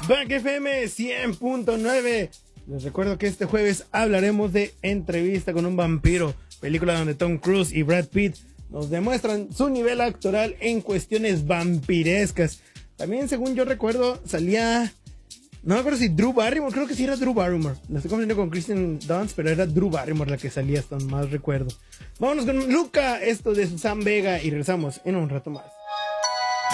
Back FM 100.9. Les recuerdo que este jueves hablaremos de Entrevista con un vampiro, película donde Tom Cruise y Brad Pitt nos demuestran su nivel actoral en cuestiones vampirescas. También, según yo recuerdo, salía... No me acuerdo si Drew Barrymore, creo que sí era Drew Barrymore. La estoy confundiendo con Kristen Dunst, pero era Drew Barrymore la que salía, hasta más recuerdo. Vámonos con Luca, esto de Susan Vega, y regresamos en un rato más.